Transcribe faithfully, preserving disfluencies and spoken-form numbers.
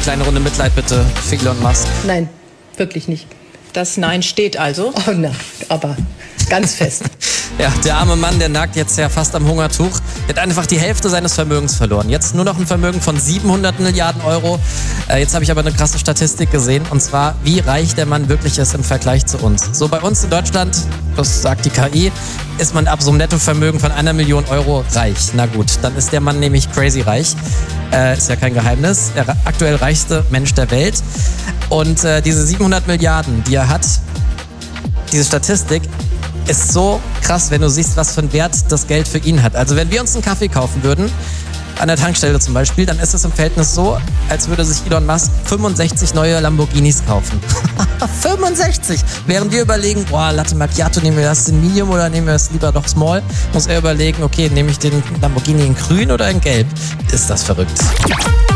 kleine Runde Mitleid bitte für Elon Musk. Nein, wirklich nicht. Das Nein steht also? Oh nein, aber ganz fest. Ja, der arme Mann, der nagt jetzt ja fast am Hungertuch. Der hat einfach die Hälfte seines Vermögens verloren. Jetzt nur noch ein Vermögen von siebenhundert Milliarden Euro. Äh, jetzt habe ich aber eine krasse Statistik gesehen. Und zwar, wie reich der Mann wirklich ist im Vergleich zu uns. So bei uns in Deutschland, das sagt die K I, ist man ab so einem Nettovermögen von einer Million Euro reich. Na gut, dann ist der Mann nämlich crazy reich. Äh, ist ja kein Geheimnis. Der aktuell reichste Mensch der Welt. Und äh, diese siebenhundert Milliarden, die er hat, diese Statistik ist so krass, wenn du siehst, was für einen Wert das Geld für ihn hat. Also wenn wir uns einen Kaffee kaufen würden, an der Tankstelle zum Beispiel, dann ist es im Verhältnis so, als würde sich Elon Musk fünfundsechzig neue Lamborghinis kaufen. fünfundsechzig! Während wir überlegen, boah, Latte Macchiato, nehmen wir das in Medium oder nehmen wir das lieber doch Small, muss er überlegen, okay, nehme ich den Lamborghini in grün oder in gelb? Ist das verrückt.